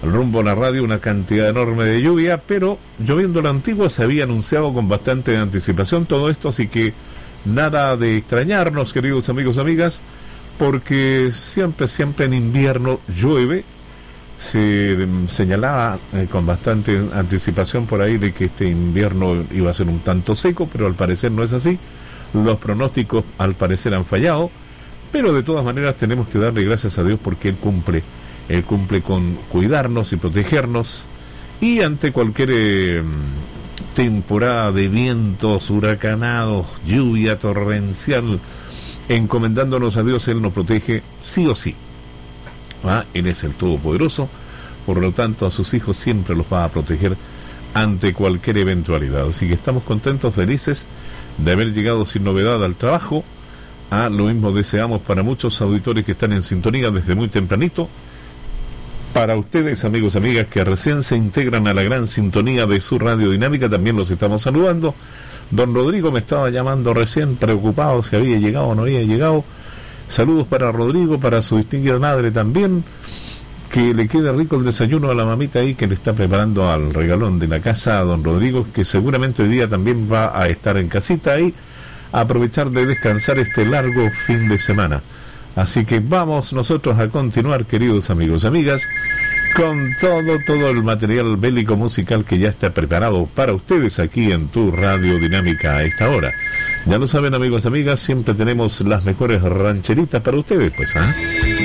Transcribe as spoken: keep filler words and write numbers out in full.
rumbo a la radio una cantidad enorme de lluvia, pero lloviendo la Antigua se había anunciado con bastante anticipación todo esto, así que nada de extrañarnos, queridos amigos, amigas, porque siempre, siempre en invierno llueve. Se señalaba eh, con bastante anticipación por ahí de que este invierno iba a ser un tanto seco, pero al parecer no es así. Los pronósticos al parecer han fallado, pero de todas maneras tenemos que darle gracias a Dios porque Él cumple. Él cumple con cuidarnos y protegernos, y ante cualquier eh, temporada de vientos huracanados, lluvia torrencial, encomendándonos a Dios, Él nos protege sí o sí. ¿Ah? Él es el Todopoderoso, por lo tanto a sus hijos siempre los va a proteger ante cualquier eventualidad. Así que estamos contentos, felices de haber llegado sin novedad al trabajo. Ah, lo mismo deseamos para muchos auditores que están en sintonía desde muy tempranito. Para ustedes, amigos, amigas, que recién se integran a la gran sintonía de su Radio Dinámica, también los estamos saludando. Don Rodrigo me estaba llamando recién, preocupado si había llegado o no había llegado. Saludos para Rodrigo, para su distinguida madre también. Que le quede rico el desayuno a la mamita ahí que le está preparando al regalón de la casa a don Rodrigo, que seguramente hoy día también va a estar en casita ahí, a aprovechar de descansar este largo fin de semana. Así que vamos nosotros a continuar, queridos amigos, amigas, con todo, todo el material bélico musical que ya está preparado para ustedes aquí en tu Radio Dinámica a esta hora. Ya lo saben, amigos, amigas, siempre tenemos las mejores rancheritas para ustedes, pues, ¿ah? ¿eh?